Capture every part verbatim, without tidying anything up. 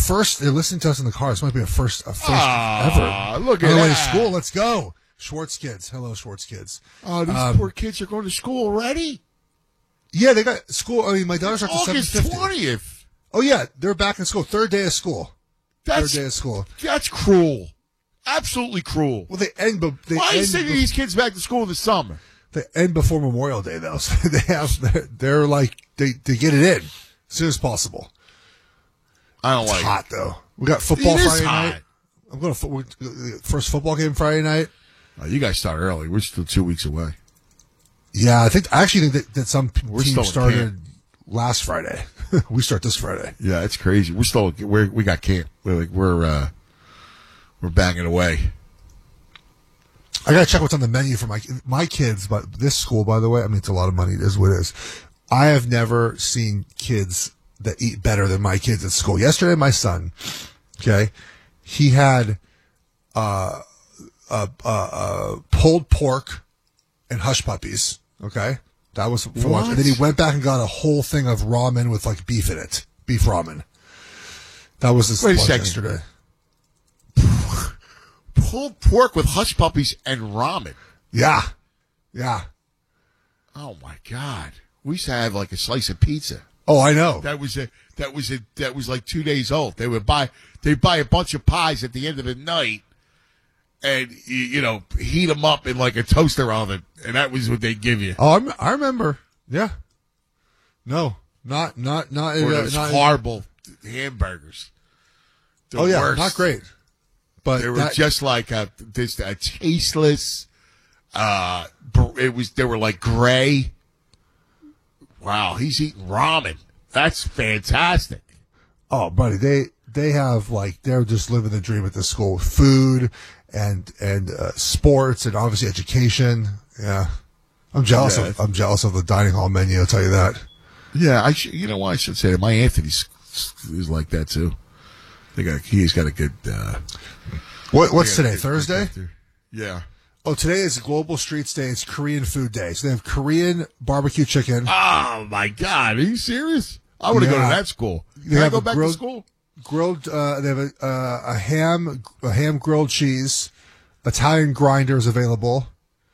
first. They're listening to us in the car. This might be a first, a first Ah, ever. look at On the way to that. school. Let's go, Schwartz kids. Hello, Schwartz kids. Oh, these Um, poor kids are going to school already? Yeah, they got school. I mean, my daughter's at the seven August fifty. twentieth. Oh yeah, they're back in school. Third day of school. That's, Third day of school. that's cruel. Absolutely cruel. Well, they end. be- They Why are you end sending be- these kids back to school in the summer? They end before Memorial Day though, so they have. They're, they're like they they get it in as soon as possible. I don't It's like hot though. We got football It is Friday hot. night. I'm going to fo- first football game Friday night. it. Oh, you guys start early. We're still two weeks away. Yeah, I think I actually think that, that some p- We're still teams in started camp. last Friday. We start this Friday. Yeah, it's crazy. We're still we're, we got camp. We're like we're uh, we're banging away. I gotta check what's on the menu for my my kids, but this school, by the way, I mean it's a lot of money. It is what it is. I have never seen kids that eat better than my kids at school. Yesterday, my son, okay, he had uh, uh, uh, uh, pulled pork and hush puppies. Okay, that was for lunch. What? And then he went back and got a whole thing of ramen with like beef in it, beef ramen. That was his Wait a lunch second. yesterday. Pulled pork with hush puppies and ramen. Yeah, yeah. Oh my god! We used to have like a slice of pizza. Oh, I know. That was a that was a that was like two days old. They would buy they buy a bunch of pies at the end of the night, and you, you know heat them up in like a toaster oven, and that was what they give you. Oh, I'm, I remember. Yeah. No, not not not. Or uh, those not horrible hamburgers. The oh yeah, worst. not great. But They were that- just like a this a tasteless. Uh, br- it was they were like gray. Wow, he's eating ramen. That's fantastic. oh, buddy, they they have like they're just living the dream at this school. Food and and uh, sports and obviously education. Yeah, I'm jealous Yeah. of I'm jealous of the dining hall menu. I'll tell you that. Yeah, I sh- you know what I should say. My Anthony's is like that too. They got he's got a good. Uh, What what's they got a today? good- Thursday? good- Yeah. Oh, today is Global Streets Day. It's Korean Food Day. So they have Korean barbecue chicken. Oh my God! Are you serious? I want to go Yeah. to that school. They Can I have go a back grilled- to school? Grilled. Uh, they have a, uh, a ham, a ham grilled cheese. Italian grinders available.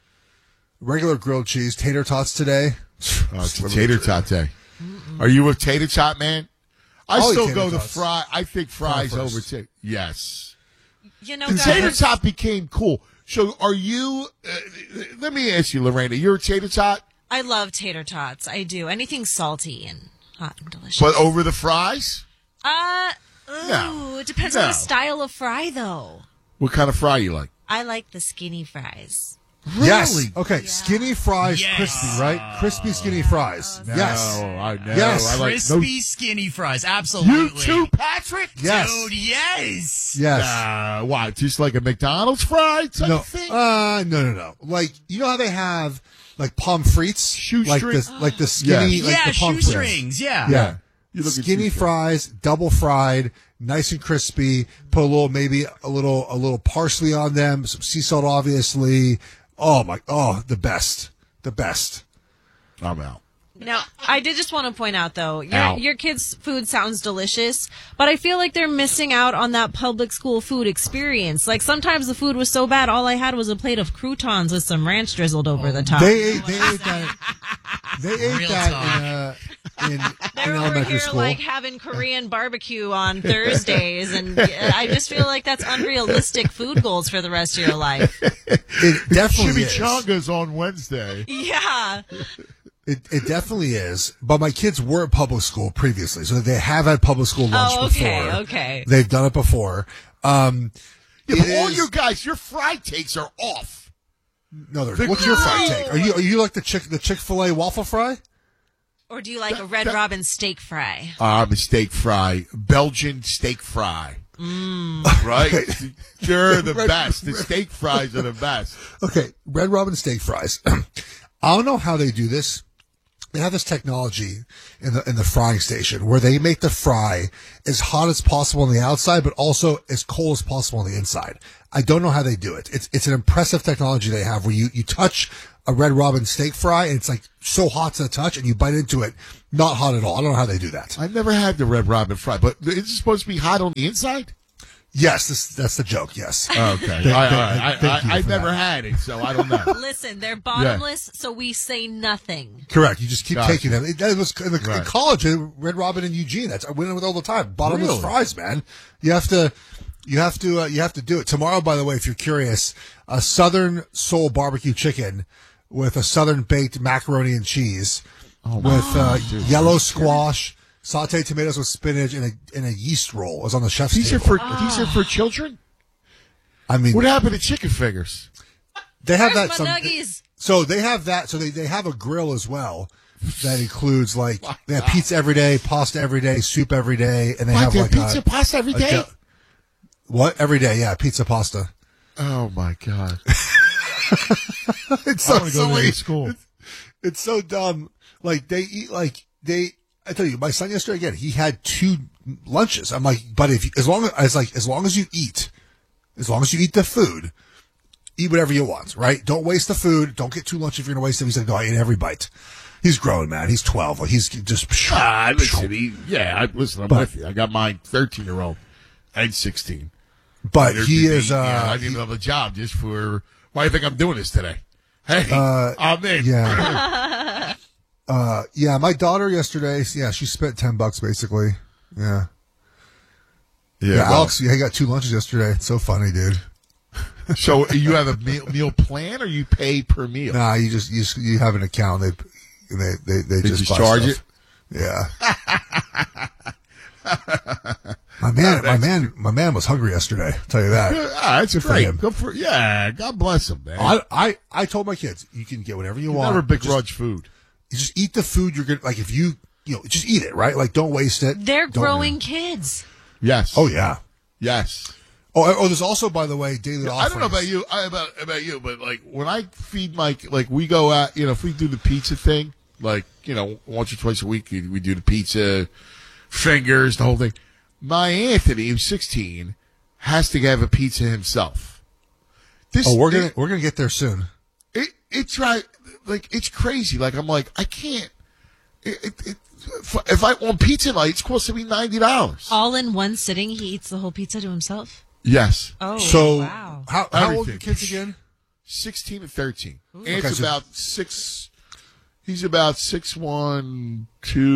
Regular grilled cheese. Tater tots today. Oh, it's a tater tot day. Are you a tater tot man? I I'll eat still tater go to tots. fry. I think fries Fry over first. tater. Yes. You know, The tater guys, tot became cool. So are you? Uh, let me ask you, Lorena. You're a tater tot, I love tater tots. I do. Anything salty and hot and delicious. but over the fries. uh, ooh, No. it depends on No. the style of fry, though. What kind of fry you like? I like the skinny fries. Yes. Okay. Skinny fries, Yes. crispy, right? Crispy, skinny fries. Yes. No, I know. Yes. I like Crispy, skinny fries. Absolutely. You too, Patrick? Yes. Dude, yes. Yes. Uh, what? Just like a McDonald's fry type no. thing? Uh, no, no, no. Like you know how they have like pommes frites, Shoestring- like this, like the skinny, Yes. like yeah, the pommes frites. shoestrings. Yeah. Yeah. You look at Skinny shoestrings. fries, double fried, nice and crispy. Put a little, maybe a little, a little parsley on them. Some sea salt, obviously. Oh my! Oh, the best, the best. I'm out. Now, I did just want to point out, though, your, Ow. your kids' food sounds delicious, but I feel like they're missing out on that public school food experience. Like, sometimes the food was so bad, all I had was a plate of croutons with some ranch drizzled over the top. They ate, they ate that. They ate Real that talk. in, uh, in, in They're over elementary here, school. like, having Korean barbecue on Thursdays, and I just feel like that's unrealistic food goals for the rest of your life. It definitely is. Chimichangas on Wednesday. Yeah. It, it definitely is. But my kids were at public school previously, so they have had public school lunch Oh, okay, before. okay. They've done it before. Um, Yeah, it but all is- you guys, your fry takes are off. no, they're- The what's your fry grill. take? Are you are you like the chick the Chick Fil A waffle fry? Or do you like a Red Robin steak fry? I'm a steak fry, Belgian steak fry. Right? They're the Red- best. The steak fries are the best. Okay, Red Robin steak fries. I don't know how they do this. they have this technology in the in the frying station where they make the fry as hot as possible on the outside, but also as cold as possible on the inside. I don't know how they do it. It's it's an impressive technology they have where you, you touch a Red Robin steak fry and it's like so hot to the touch and you bite into it, not hot at all. I don't know how they do that. I've never had the Red Robin fry, but is it supposed to be hot on the inside? Yes, this, that's the joke. Yes. Okay. Thank- I, thank- I, I, thank you I, I've for never that. had it, so I don't know. Listen, they're bottomless, so we say nothing. Correct. You just keep Gotcha. taking them. It, that was in, the, in Right. college. uh, Red Robin and Eugene. That's I went with all the time. Bottomless Really? fries, man. You have to, you have to, uh, you have to do it tomorrow. By the way, if you're curious, a Southern Soul barbecue chicken with a Southern baked macaroni and cheese with uh, yellow squash, sauteed tomatoes with spinach, and a and a yeast roll is on the chef's These are table. for these are for children. I mean, What happened to chicken fingers? they have Where's that. my Some, nuggies? so they have that. So they, they have a grill as well that includes like they have pizza every day, pasta every day, soup every day, and they What, have they like have pizza a, pasta every a day? de- what every day? Yeah, pizza pasta. Oh my god! It's so I want to go silly. to school. It's so dumb. Like they eat like they. I tell you, my son yesterday again. He had two lunches. I'm like, but if you, as long as like as long as you eat, as long as you eat the food, eat whatever you want. Right? Don't waste the food. Don't get too lunch if you're gonna waste it. He's like, no, I ate every bite. He's grown, man. He's twelve. Like he's just. Ah, listen, he, yeah, I, listen, I'm But- with you. I got my thirteen year old and sixteen. But They're he busy, is. you know, Uh, I didn't have a job just for. Why do you think I'm doing this today? Hey, Uh, I'm in. yeah. uh, yeah. My daughter yesterday. Yeah, she spent ten bucks basically. Yeah. yeah. Yeah, well, Alex, yeah, he got two lunches yesterday. It's so funny, dude. so you have a meal, meal plan, or you pay per meal? Nah, you just you just, you have an account. They they they, they They just just buy charge stuff. Yeah. my man, my man, my man was hungry yesterday. I'll tell you that. Ah, that's Good for great. him. Good for yeah. God bless him, man. I, I I told my kids, you can get whatever you want. Never but just, begrudge food. you just eat the food you're gonna like. If you you know, just eat it, right? Like, don't waste it. They're Don't- growing kids. Yes. Oh yeah. yes. Oh, oh, there's also, by the way, daily offerings. I don't know about you, I, about about you, but like when I feed my like we go out, you know, if we do the pizza thing, like you know, once or twice a week, we we do the pizza, fingers, the whole thing. My Anthony, who's sixteen, has to have a pizza himself. This, Oh, we're it- gonna we're gonna get there soon. It, it's right. Like it's crazy. Like I'm like I can't. It, it, it, if I on pizza night, it's costing me ninety dollars. All in one sitting, he eats the whole pizza to himself. Yes, Oh, So wow. how how old are Everything. the kids again? sixteen and thirteen. And Okay, it's so- about six. He's about six one,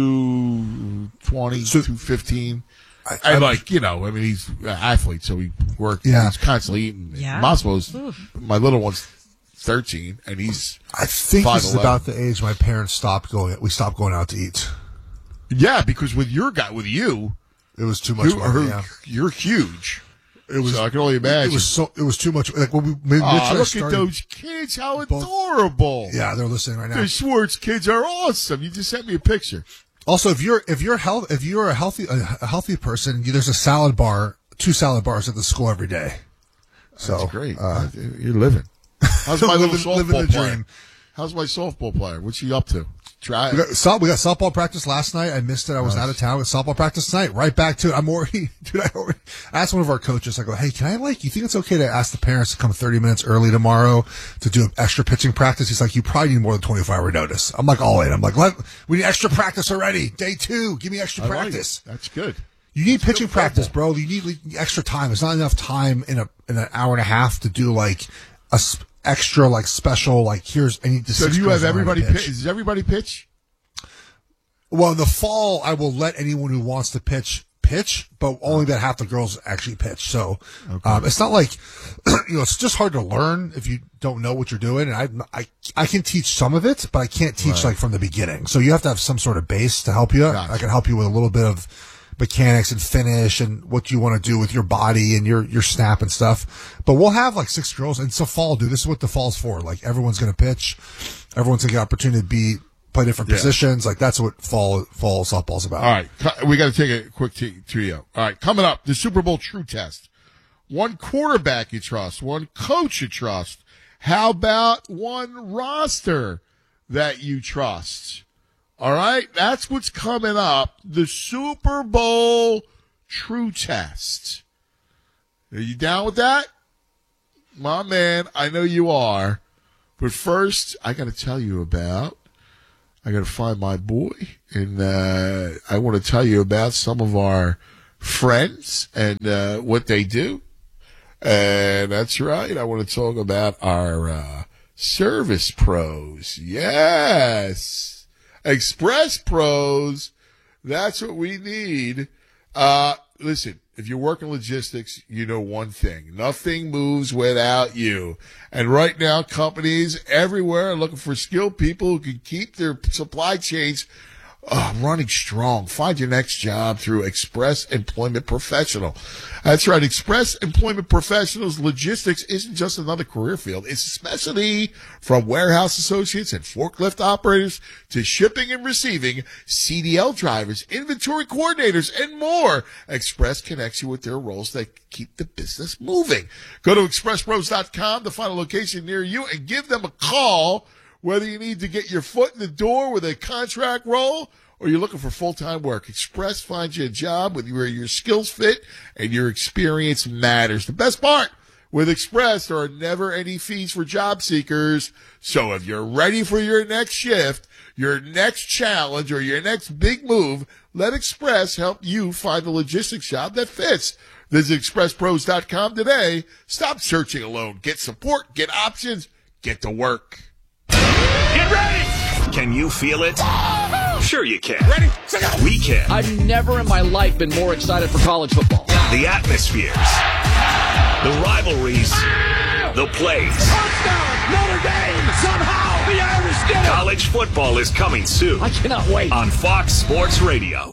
two twenty, So- two fifteen. I, And I'm- like you know, I mean, he's an athlete, so he works. Yeah. He's constantly eating. Yeah. Maslo's, Oof. my little one's thirteen, and he's I think this is five eleven. about the age my parents stopped going. We stopped going out to eat. yeah. Because with your guy, with you, It was too much you money. are, Yeah. you're huge. It was. So I can only imagine. It was so. It was too much. Like when we when Mitch Aw, and I look started, at those kids! How both- adorable! Yeah, they're listening right now. The Schwartz kids are awesome. You just sent me a picture. Also, if you're if you're health if you're a healthy a, a healthy person, you, there's a salad bar, two salad bars at the school every day. So That's great. Uh, You're living. How's my little living- softball living the player? dream. How's my softball player? What's he up to? Try. we got, so, we got softball practice last night. I missed it. I was out of town with softball practice tonight. Right back to it. I'm already, dude. I, already, I asked one of our coaches. I go, hey, can I like? You think it's okay to ask the parents to come thirty minutes early tomorrow to do an extra pitching practice? He's like, you probably need more than twenty-four hour notice. I'm like, all in. I'm like, let we need extra practice already. Day two, give me extra I like practice. it. That's good. You need pitching good practice, football. bro. You need like, extra time. There's not enough time in a in an hour and a half to do like a sp- extra like special like here's I need to. So do you have everybody pitch? Does everybody pitch? Well, in the fall, I will let anyone who wants to pitch pitch, but only that half the girls actually pitch. So um, it's not like you know. It's just hard to learn if you don't know what you're doing. And I I I can teach some of it, but I can't teach Right. like from the beginning. So you have to have some sort of base to help you. Gotcha. I can help you with a little bit of mechanics and finish and what you want to do with your body and your your snap and stuff. But we'll have like six girls. And it's a fall, dude. This is what the fall's for. Like everyone's going to pitch. Everyone's going to get opportunity to be play different Yeah. positions. Like that's what fall fall softball's about. All right, co- we got to take a quick t- trio. All right, coming up, the Super Bowl True Test. One quarterback you trust, one coach you trust. How about one roster that you trust? All right? That's what's coming up. The Super Bowl True Test. Are you down with that? My man, I know you are. But first, I got to tell you about, I got to find my boy, and uh, I want to tell you about some of our friends and uh, what they do. And that's right, I want to talk about our uh, service pros. Yes! Express pros. That's what we need. Uh, listen. If you work in logistics, you know one thing. Nothing moves without you. And right now, companies everywhere are looking for skilled people who can keep their supply chains uh, running strong. Find your next job through Express Employment Professional. That's right. Express Employment Professionals logistics isn't just another career field. It's a specialty from warehouse associates and forklift operators to shipping and receiving, C D L drivers, inventory coordinators, and more. Express connects you with their roles that keep the business moving. Go to express pros dot com to find a location near you and give them a call. Whether you need to get your foot in the door with a contract role or you're looking for full-time work, Express finds you a job with where your skills fit and your experience matters. The best part, with Express, there are never any fees for job seekers. So if you're ready for your next shift, your next challenge, or your next big move, let Express help you find a logistics job that fits. Visit express pros dot com today. Stop searching alone. Get support, get options, get to work. Get ready! Can you feel it? Sure you can. Ready? We can. I've never in my life been more excited for college football. The atmospheres, the rivalries, the plays. Touchdown, Notre Dame! Somehow the Irish did it! College football is coming soon. I cannot wait. On Fox Sports Radio.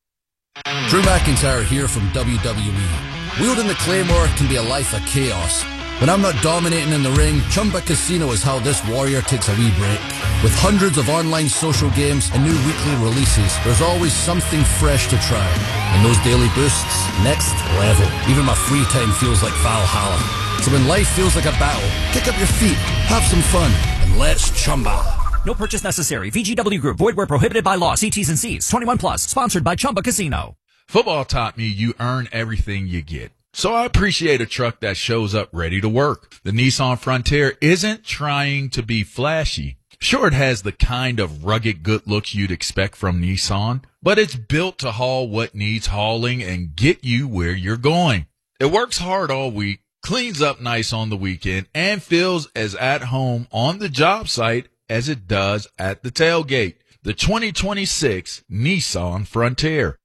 Drew McIntyre here from W W E. Wielding the Claymore can be a life of chaos. When I'm not dominating in the ring, Chumba Casino is how this warrior takes a wee break. With hundreds of online social games and new weekly releases, there's always something fresh to try. And those daily boosts, next level. Even my free time feels like Valhalla. So when life feels like a battle, kick up your feet, have some fun, and let's Chumba. No purchase necessary. V G W Group. Void where prohibited by law. See T's and C's. twenty-one plus. Sponsored by Chumba Casino. Football taught me you earn everything you get. So I appreciate a truck that shows up ready to work. The Nissan Frontier isn't trying to be flashy. Sure, it has the kind of rugged good looks you'd expect from Nissan, but it's built to haul what needs hauling and get you where you're going. It works hard all week, cleans up nice on the weekend, and feels as at home on the job site as it does at the tailgate. The twenty twenty-six Nissan Frontier.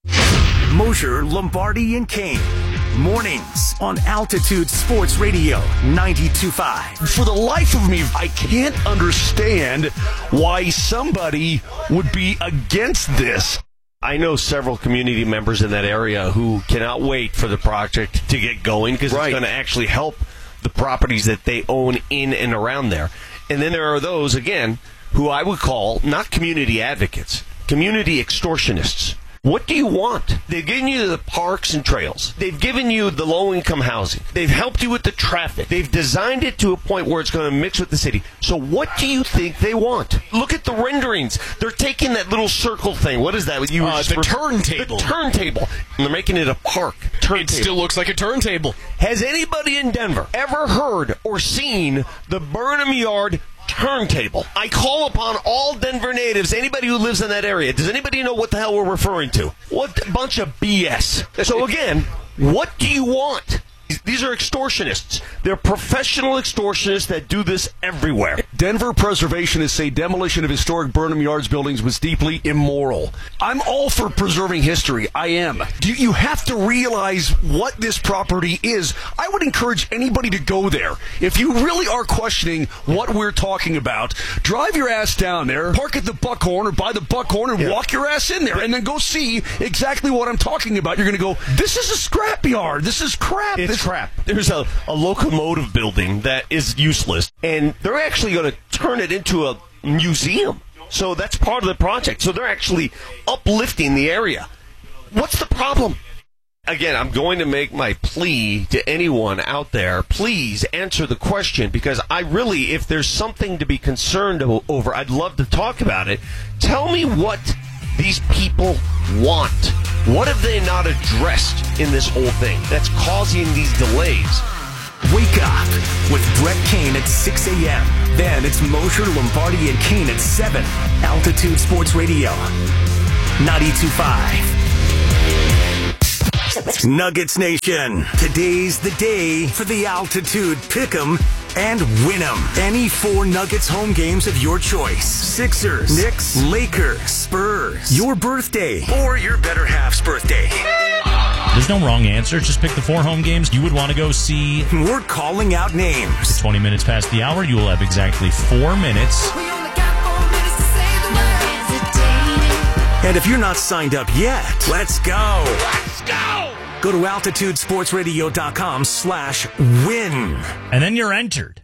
Mosher, Lombardi, and Kane. Mornings on Altitude Sports Radio ninety-two point five. For the life of me, I can't understand why somebody would be against this. I know several community members in that area who cannot wait for the project to get going because right. It's going to actually help the properties that they own in and around there. And then there are those, again, who I would call not community advocates, community extortionists. What do you want? They've given you the parks and trails. They've given you the low-income housing. They've helped you with the traffic. They've designed it to a point where it's going to mix with the city. So what do you think they want? Look at the renderings. They're taking that little circle thing. What is that? You uh, the for, turntable. The turntable. And they're making it a park. Turntable. It still looks like a turntable. Has anybody in Denver ever heard or seen the Burnham Yard turntable? I call upon all Denver natives, anybody who lives in that area. Does anybody know what the hell we're referring to? What a bunch of B S. So again, what do you want? These are extortionists. They're professional extortionists that do this everywhere. Denver preservationists say demolition of historic Burnham Yards buildings was deeply immoral. I'm all for preserving history. I am. You, you have to realize what this property is. I would encourage anybody to go there. If you really are questioning what we're talking about, drive your ass down there, park at the Buckhorn or by the Buckhorn and yeah. walk your ass in there and then go see exactly what I'm talking about. You're going to go, this is a scrapyard. This is crap. It's this crap. There's a, a locomotive building that is useless, and they're actually going to turn it into a museum. So that's part of the project. So they're actually uplifting the area. What's the problem? again, I'm going to make my plea to anyone out there. Please answer the question, because I really, if there's something to be concerned o- over, I'd love to talk about it. Tell me what these people want. What have they not addressed in this whole thing that's causing these delays? Wake up with Brett Kane at six a.m. Then it's Mosher, Lombardi, and Kane at seven. Altitude Sports Radio, ninety-two point five. Nuggets Nation. Today's the day for the Altitude Pick'em and Win'em. Any four Nuggets home games of your choice. Sixers, Knicks, Lakers, Spurs. Your birthday or your better half's birthday. There's no wrong answer. Just pick the four home games you would want to go see. We're calling out names. twenty minutes past the hour, you will have exactly four minutes. And if you're not signed up yet, let's go. Let's go. Go to altitude sports radio dot com slash win. And then you're entered.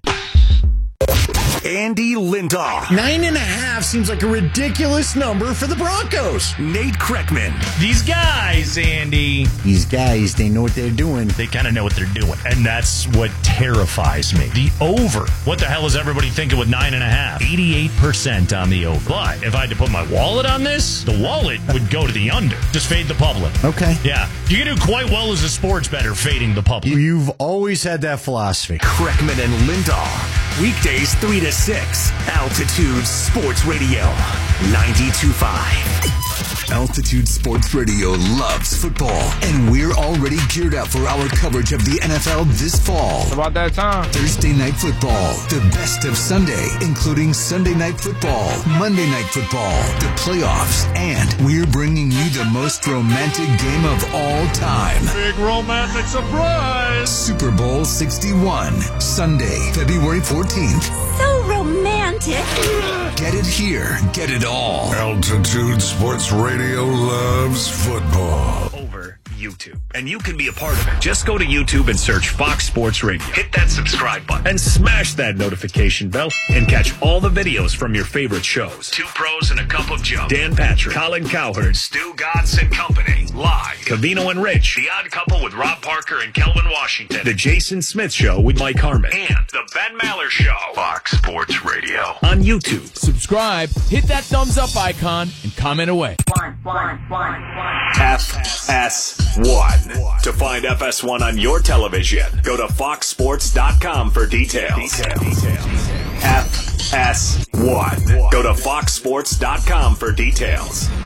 Andy Lindahl. Nine and a half seems like a ridiculous number for the Broncos. Nate Kreckman. These guys, Andy. These guys, they know what they're doing. They kind of know what they're doing. And that's what terrifies me. The over. What the hell is everybody thinking with nine and a half? eighty-eight percent on the over. But if I had to put my wallet on this, the wallet would go to the under. Just fade the public. Okay. Yeah. You can do quite well as a sports bettor fading the public. You've always had that philosophy. Kreckman and Lindahl. Weekdays three to six. Altitude Sports Radio, ninety-two point five. Altitude Sports Radio loves football, and we're already geared up for our coverage of the N F L this fall. It's about that time. Thursday Night Football, the best of Sunday, including Sunday Night Football, Monday Night Football, the playoffs, and we're bringing you the most romantic game of all time. Big romantic surprise. Super Bowl sixty-one, Sunday, February fourteenth. So romantic. Get it here. Get it all. Altitude Sports Radio loves football. Over YouTube. And you can be a part of it. Just go to YouTube and search Fox Sports Radio. Hit that subscribe button and smash that notification bell and catch all the videos from your favorite shows. Two Pros and a Cup of Joe. Dan Patrick, Colin Cowherd, Stu Gatz and Company. Live. Cavino and Rich. The Odd Couple with Rob Parker and Kelvin Washington. The Jason Smith Show with Mike Harmon. And The Ben Maller Show. Fox Sports Radio. On YouTube. Subscribe, hit that thumbs up icon, and comment away. F S one. To find F S one on your television, go to fox sports dot com for details. F S one. Go to fox sports dot com for details.